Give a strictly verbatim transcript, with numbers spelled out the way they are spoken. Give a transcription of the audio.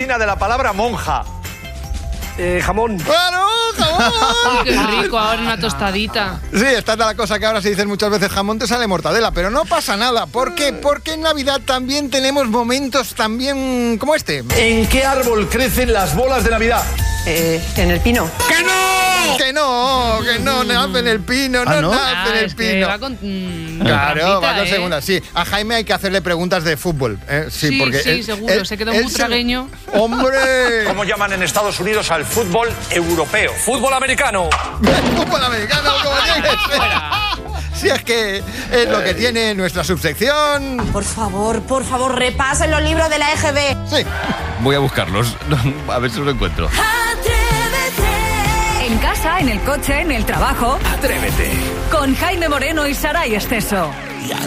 latina de la palabra monja? Eh, jamón. ¡Claro, jamón! Qué rico, ahora una tostadita. Sí, esta es la cosa que ahora se dice muchas veces, jamón te sale mortadela, pero no pasa nada. ¿Por qué? Porque en Navidad también tenemos momentos también como este. ¿En qué árbol crecen las bolas de Navidad? Eh, en el pino. ¡Que no! Que no, que no nace en el pino, no, ¿Ah, no? nace en Ah, el es que pino. va con, mm, Claro, trampita, va con ¿eh? segunda, sí. A Jaime hay que hacerle preguntas de fútbol. ¿eh? Sí, Sí, porque sí, él- seguro, él- se quedó él muy tragueño. ¡Hombre! ¿Cómo llaman en Estados Unidos al fútbol europeo? Fútbol americano. Fútbol americano, como tiene que ser. Si es que es lo que tiene nuestra subsección. Por favor, por favor, repasen los libros de la E G B. Sí. Voy a buscarlos, a ver si los encuentro. En casa, en el coche, en el trabajo. Atrévete. Con Jaime Moreno y Saray Esteso.